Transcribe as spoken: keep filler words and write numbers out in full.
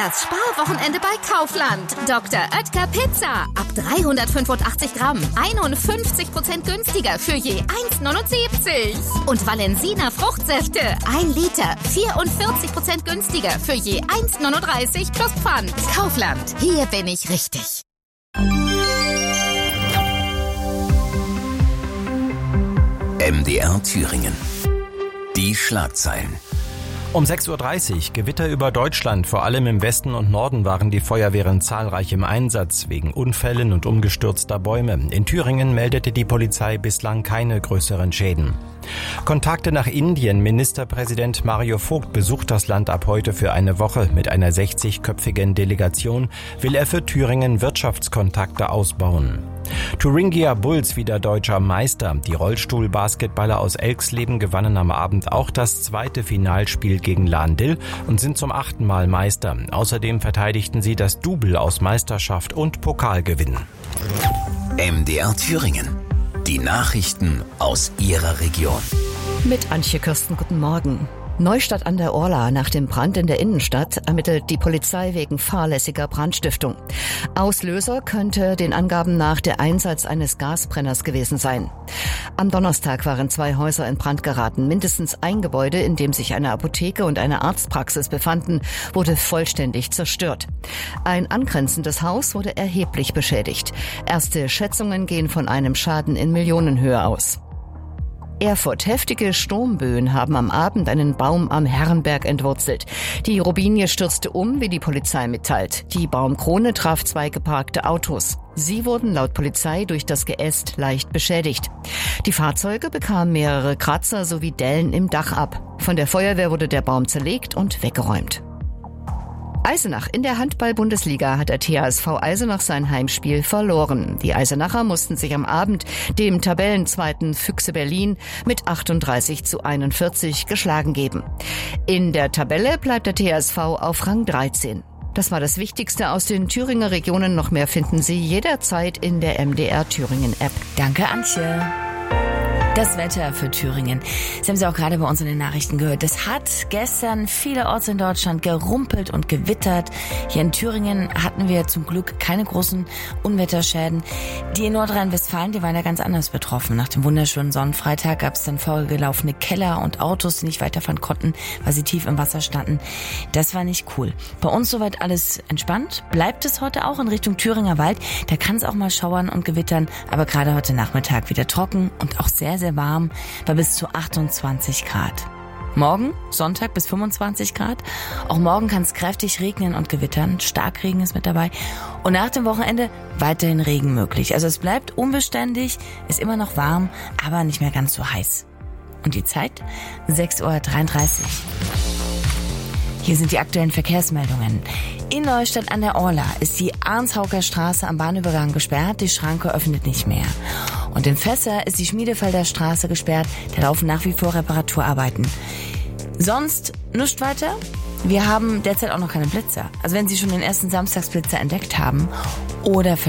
Das Sparwochenende bei Kaufland. Doktor Oetker Pizza. Ab dreihundertfünfundachtzig Gramm. einundfünfzig Prozent günstiger für je eins neunundsiebzig. Und Valensina Fruchtsäfte. ein Liter. vierundvierzig Prozent günstiger für je eins neununddreißig plus Pfand. Kaufland. Hier bin ich richtig. M D R Thüringen. Die Schlagzeilen. Um sechs Uhr dreißig, Gewitter über Deutschland. Vor allem im Westen und Norden waren die Feuerwehren zahlreich im Einsatz, wegen Unfällen und umgestürzter Bäume. In Thüringen meldete die Polizei bislang keine größeren Schäden. Kontakte nach Indien. Ministerpräsident Mario Vogt besucht das Land ab heute für eine Woche. Mit einer sechzigköpfigen Delegation will er für Thüringen Wirtschaftskontakte ausbauen. Thuringia Bulls wieder deutscher Meister. Die Rollstuhl-Basketballer aus Elxleben gewannen am Abend auch das zweite Finalspiel gegen Lahn-Dill und sind zum achten Mal Meister. Außerdem verteidigten sie das Double aus Meisterschaft und Pokalgewinn. M D R Thüringen. Die Nachrichten aus Ihrer Region. Mit Antje Kirsten, guten Morgen. Neustadt an der Orla. Nach dem Brand in der Innenstadt ermittelt die Polizei wegen fahrlässiger Brandstiftung. Auslöser könnte den Angaben nach der Einsatz eines Gasbrenners gewesen sein. Am Donnerstag waren zwei Häuser in Brand geraten. Mindestens ein Gebäude, in dem sich eine Apotheke und eine Arztpraxis befanden, wurde vollständig zerstört. Ein angrenzendes Haus wurde erheblich beschädigt. Erste Schätzungen gehen von einem Schaden in Millionenhöhe aus. Erfurt. Heftige Sturmböen haben am Abend einen Baum am Herrenberg entwurzelt. Die Robinie stürzte um, wie die Polizei mitteilt. Die Baumkrone traf zwei geparkte Autos. Sie wurden laut Polizei durch das Geäst leicht beschädigt. Die Fahrzeuge bekamen mehrere Kratzer sowie Dellen im Dach ab. Von der Feuerwehr wurde der Baum zerlegt und weggeräumt. Eisenach. In der Handball-Bundesliga hat der T H S V Eisenach sein Heimspiel verloren. Die Eisenacher mussten sich am Abend dem Tabellenzweiten Füchse Berlin mit achtunddreißig zu einundvierzig geschlagen geben. In der Tabelle bleibt der T H S V auf Rang dreizehn. Das war das Wichtigste aus den Thüringer Regionen. Noch mehr finden Sie jederzeit in der M D R Thüringen App. Danke, Antje. Das Wetter für Thüringen. Sie haben es ja auch gerade bei uns in den Nachrichten gehört. Es hat gestern vielerorts in Deutschland gerumpelt und gewittert. Hier in Thüringen hatten wir zum Glück keine großen Unwetterschäden. Die in Nordrhein-Westfalen, die waren ja ganz anders betroffen. Nach dem wunderschönen Sonnenfreitag gab es dann vollgelaufene Keller und Autos, die nicht weiterfahren konnten, weil sie tief im Wasser standen. Das war nicht cool. Bei uns soweit alles entspannt. Bleibt es heute auch in Richtung Thüringer Wald. Da kann es auch mal schauern und gewittern. Aber gerade heute Nachmittag wieder trocken und auch sehr, sehr warm, bei bis zu achtundzwanzig Grad. Morgen, Sonntag, bis fünfundzwanzig Grad. Auch morgen kann es kräftig regnen und gewittern. Starkregen ist mit dabei. Und nach dem Wochenende weiterhin Regen möglich. Also es bleibt unbeständig, ist immer noch warm, aber nicht mehr ganz so heiß. Und die Zeit? sechs Uhr dreiunddreißig. Hier sind die aktuellen Verkehrsmeldungen. In Neustadt an der Orla ist die Arnshauker Straße am Bahnübergang gesperrt. Die Schranke öffnet nicht mehr. Und in Fässer ist die Schmiedefelder Straße gesperrt. Da laufen nach wie vor Reparaturarbeiten. Sonst nichts weiter. Wir haben derzeit auch noch keine Blitzer. Also wenn Sie schon den ersten Samstagsblitzer entdeckt haben oder vielleicht